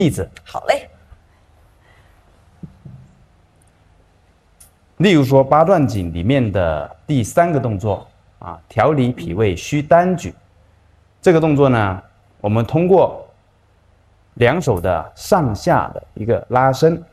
例子。 好嘞。 例如说八段锦里面的第3个动作啊，调理脾胃虚单举。这个动作呢，我们通过2手的上下的一个拉伸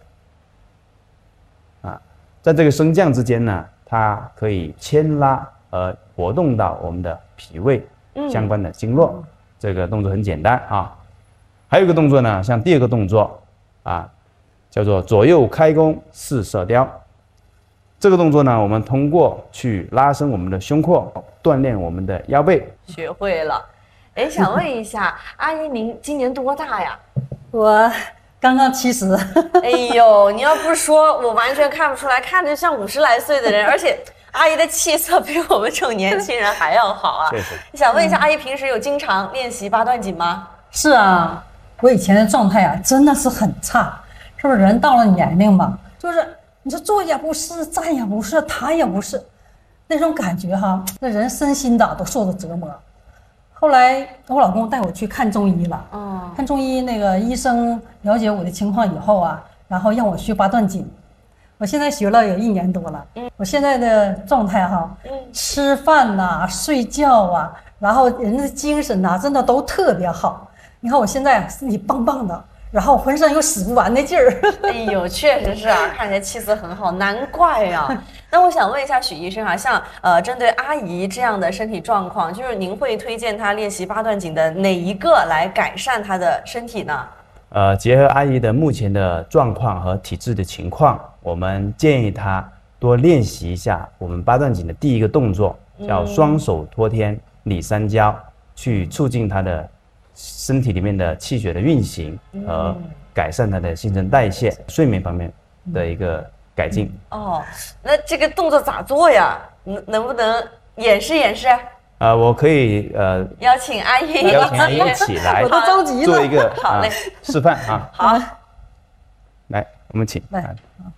啊，在这个升降之间呢，它可以牵拉而活动到我们的脾胃相关的经络。这个动作很简单啊。还有一个动作呢，像第2个动作啊，叫做左右开弓四射雕。这个动作呢，我们通过去拉伸我们的胸廓，锻炼我们的腰背。 学会了。哎，想问一下，阿姨您今年多大呀？ 我刚刚70。 哎呦，你要不说，我完全看不出来，看着像50来岁的人，而且阿姨的气色比我们这种年轻人还要好啊。 谢谢。 想问一下，阿姨平时有经常练习八段锦吗？ 是啊，我以前的状态啊，真的是很差。是不是人到了年龄嘛，就是你说坐也不是，站也不是，躺也不是，那种感觉哈，那人身心的都受着折磨。后来我老公带我去看中医了，看中医那个医生了解我的情况以后啊，然后让我学八段锦。我现在学了有1年多了，我现在的状态哈，吃饭呐、睡觉啊，然后人的精神呐、真的都特别好。你看我现在身体棒棒的，然后浑身有使不完的劲儿。 哎呦，确实是啊，看起来气色很好，难怪呀。那我想问一下许医生啊，像针对阿姨这样的身体状况，就是您会推荐她练习八段锦的哪一个来改善她的身体呢？ 结合阿姨的目前的状况和体质的情况，我们建议她多练习一下我们八段锦的第1个动作，叫双手托天理三焦，去促进她的身体里面的气血的运行和改善她的新陈代谢、睡眠方面的一个改进。 哦，那这个动作咋做呀？能不能演示演示？ 我可以邀请阿姨一起来我都着急了做一个好嘞示范啊。 好， 来，我们请。 来，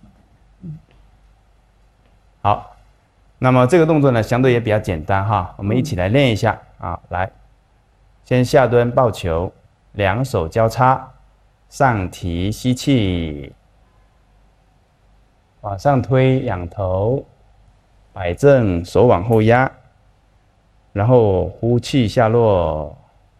好，那么这个动作呢，相对也比较简单哈，我们一起来练一下啊。来，先下蹲抱球，2手交叉，上提吸气，往上推仰头，摆正手往后压，然后呼气下落，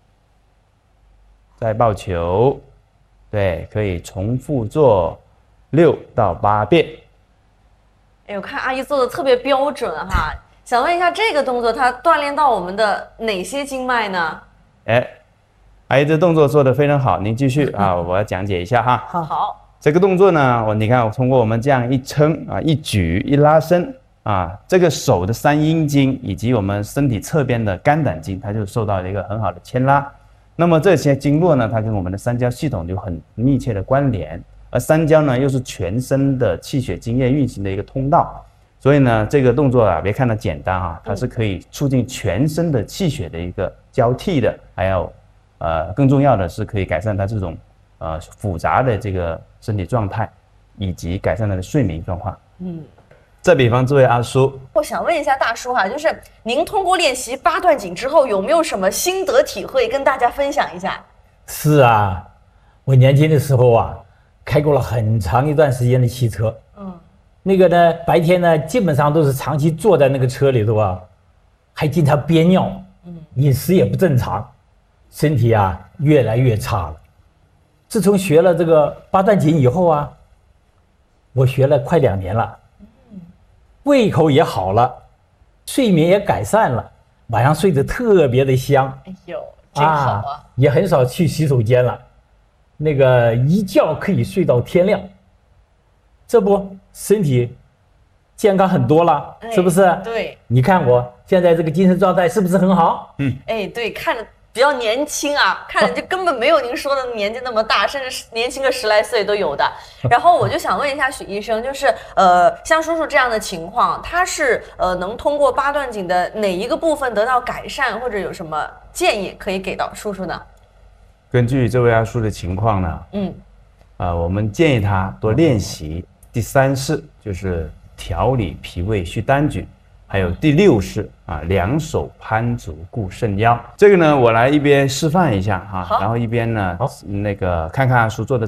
再抱球，对，可以重复做6到8遍。 哎，我看阿姨做的特别标准哈，想问一下这个动作它锻炼到我们的哪些经脉呢？ 哎，阿姨这动作做得非常好，您继续啊，我要讲解一下哈。 好， 这个动作呢，你看，我通过我们这样一撑啊，一举一拉伸啊，这个手的3阴经以及我们身体侧边的肝胆经，它就受到了一个很好的牵拉。那么这些经络呢，它跟我们的三焦系统就很密切的关联，而三焦呢又是全身的气血津液运行的一个通道，所以呢，这个动作啊，别看它简单啊，它是可以促进全身的气血的一个交替的，还有更重要的是可以改善它这种复杂的这个身体状态，以及改善它的睡眠状况。再比方这位阿叔， 我想问一下大叔哈，就是您通过练习八段锦之后，有没有什么心得体会跟大家分享一下？ 是啊，我年轻的时候啊，开过了很长一段时间的汽车。那个呢，白天呢，基本上都是长期坐在那个车里头啊，还经常憋尿，饮食也不正常，身体啊越来越差了。自从学了这个八段锦以后啊，我学了快2年了，胃口也好了，睡眠也改善了，晚上睡得特别的香。 哎呦，真好啊！ 也很少去洗手间了，那个一觉可以睡到天亮，这不身体健康很多了，是不是？ 对， 你看我现在这个精神状态是不是很好？ 哎，对，看着比较年轻啊，看着就根本没有您说的年纪那么大，甚至年轻个10来岁都有的。然后我就想问一下许医生，就是像叔叔这样的情况，他是能通过八段锦的哪一个部分得到改善，或者有什么建议可以给到叔叔呢？ 根据这位阿叔的情况呢，我们建议他多练习第3式，就是调理脾胃虚单举。还有第6式啊，2手攀足固肾腰。这个呢，我来一边示范一下哈，然后一边呢，那个看看阿叔做的